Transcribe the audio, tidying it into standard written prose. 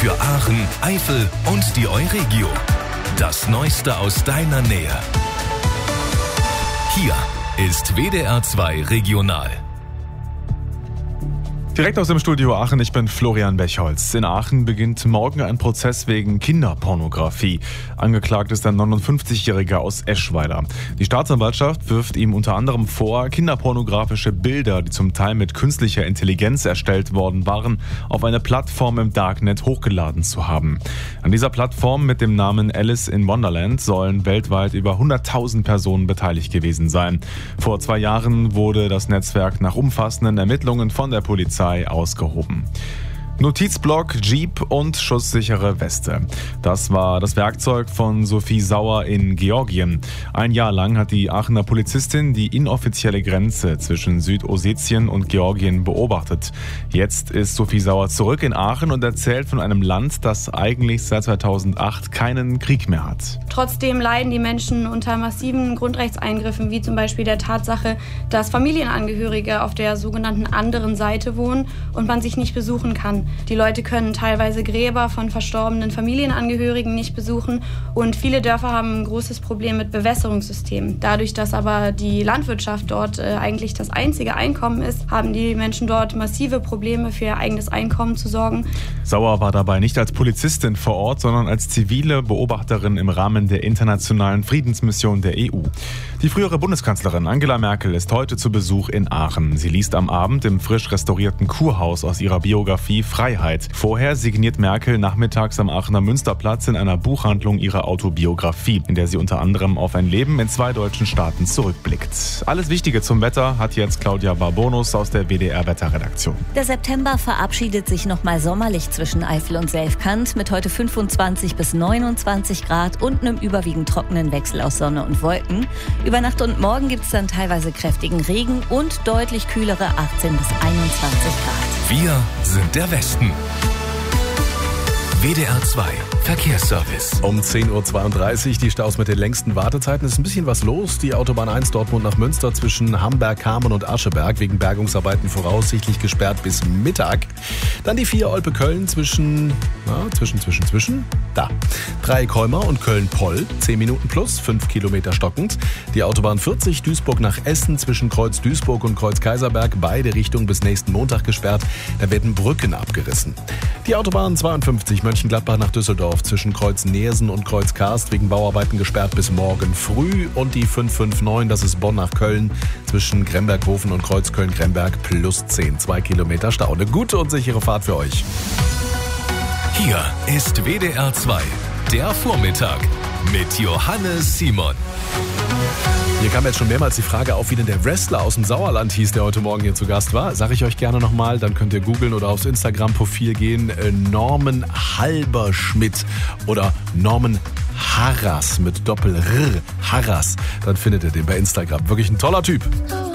Für Aachen, Eifel und die Euregio. Das Neueste aus deiner Nähe. Hier ist WDR 2 Regional. Direkt aus dem Studio Aachen, ich bin Florian Bechholz. In Aachen beginnt morgen ein Prozess wegen Kinderpornografie. Angeklagt ist ein 59-Jähriger aus Eschweiler. Die Staatsanwaltschaft wirft ihm unter anderem vor, kinderpornografische Bilder, die zum Teil mit künstlicher Intelligenz erstellt worden waren, auf eine Plattform im Darknet hochgeladen zu haben. An dieser Plattform mit dem Namen Alice in Wonderland sollen weltweit über 100.000 Personen beteiligt gewesen sein. Vor 2 Jahren wurde das Netzwerk nach umfassenden Ermittlungen von der Polizei ausgehoben. Notizblock, Jeep und schusssichere Weste. Das war das Werkzeug von Sophie Sauer in Georgien. 1 Jahr lang hat die Aachener Polizistin die inoffizielle Grenze zwischen Südossetien und Georgien beobachtet. Jetzt ist Sophie Sauer zurück in Aachen und erzählt von einem Land, das eigentlich seit 2008 keinen Krieg mehr hat. Trotzdem leiden die Menschen unter massiven Grundrechtseingriffen, wie zum Beispiel der Tatsache, dass Familienangehörige auf der sogenannten anderen Seite wohnen und man sich nicht besuchen kann. Die Leute können teilweise Gräber von verstorbenen Familienangehörigen nicht besuchen und viele Dörfer haben ein großes Problem mit Bewässerungssystemen. Dadurch, dass aber die Landwirtschaft dort eigentlich das einzige Einkommen ist, haben die Menschen dort massive Probleme für ihr eigenes Einkommen zu sorgen. Sauer war dabei nicht als Polizistin vor Ort, sondern als zivile Beobachterin im Rahmen der internationalen Friedensmission der EU. Die frühere Bundeskanzlerin Angela Merkel ist heute zu Besuch in Aachen. Sie liest am Abend im frisch restaurierten Kurhaus aus ihrer Biografie Freiheit. Vorher signiert Merkel nachmittags am Aachener Münsterplatz in einer Buchhandlung ihre Autobiografie, in der sie unter anderem auf ein Leben in 2 deutschen Staaten zurückblickt. Alles Wichtige zum Wetter hat jetzt Claudia Barbonus aus der WDR-Wetterredaktion. Der September verabschiedet sich nochmal sommerlich zwischen Eifel und Selfkant mit heute 25 bis 29 Grad und einem überwiegend trockenen Wechsel aus Sonne und Wolken. Über Nacht und Morgen gibt es dann teilweise kräftigen Regen und deutlich kühlere 18 bis 21 Grad. Wir sind der Westen. WDR 2 Verkehrsservice. Um 10.32 Uhr die Staus mit den längsten Wartezeiten. Ist ein bisschen was los. Die Autobahn 1 Dortmund nach Münster zwischen Hamberg, Kamen und Ascheberg wegen Bergungsarbeiten voraussichtlich gesperrt bis Mittag. Dann die 4 Olpe-Köln zwischen Dreieck-Heumar und Köln-Poll. 10 Minuten plus, 5 Kilometer stockend. Die Autobahn 40 Duisburg nach Essen zwischen Kreuz Duisburg und Kreuz Kaiserberg. Beide Richtungen bis nächsten Montag gesperrt. Da werden Brücken abgerissen. Die Autobahn 52 Mönchengladbach nach Düsseldorf zwischen Kreuz Neersen und Kreuz Karst wegen Bauarbeiten gesperrt bis morgen früh. Und die 559, das ist Bonn nach Köln, zwischen Gremberghofen und Kreuz Köln-Gremberg plus 10. 2 Kilometer Stau. Eine gute und sichere Fahrt für euch. Hier ist WDR 2, der Vormittag mit Johannes Simon. Hier kam jetzt schon mehrmals die Frage auf, wie denn der Wrestler aus dem Sauerland hieß, der heute Morgen hier zu Gast war. Sag ich euch gerne nochmal, dann könnt ihr googeln oder aufs Instagram-Profil gehen. Norman Halberschmidt oder Norman Harras mit Doppel-R. Harras. Dann findet ihr den bei Instagram. Wirklich ein toller Typ.